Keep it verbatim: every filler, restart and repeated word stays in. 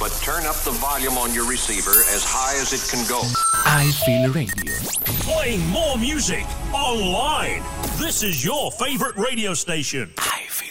but turn up the volume on your receiver as high as it can go. I Feel Radio. Playing more music online. This is your favorite radio station. I Feel